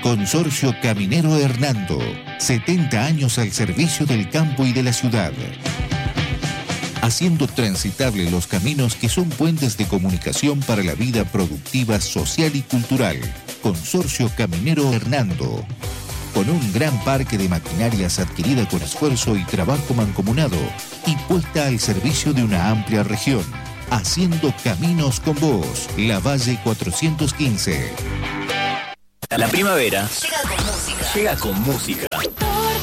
Consorcio Caminero Hernando, 70 años al servicio del campo y de la ciudad. Haciendo transitable los caminos que son puentes de comunicación para la vida productiva, social y cultural. Consorcio Caminero Hernando. Con un gran parque de maquinarias adquirida con esfuerzo y trabajo mancomunado y puesta al servicio de una amplia región. Haciendo caminos con vos. La Valle 415. La primavera llega con música. llega con música.